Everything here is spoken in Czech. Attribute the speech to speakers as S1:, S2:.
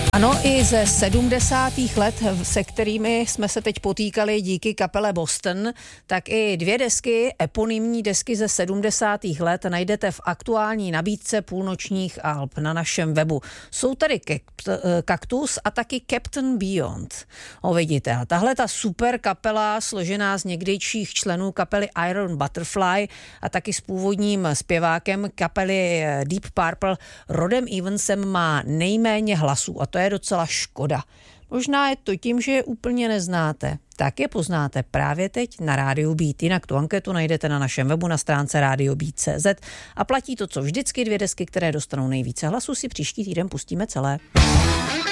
S1: Ano, i ze 70. let, se kterými jsme se teď potýkali díky kapele Boston, tak i 2 desky, eponymní desky ze 70. let najdete v aktuální nabídce půlnočních alb na našem webu. Jsou tady Kaktus a taky Captain Beyond. Vidíte, a tahle ta super kapela, složená z někdejších členů kapely Iron Butterfly a taky s původním zpěvákem kapely Deep Purple Rodem Evansem, má nejméně hlasů a to je docela škoda. Možná je to tím, že je úplně neznáte. Tak je poznáte právě teď na Rádiu Beat. Jinak tu anketu najdete na našem webu na stránce radiobeat.cz a platí to, co vždycky, 2 desky, které dostanou nejvíce hlasů, si příští týden pustíme celé.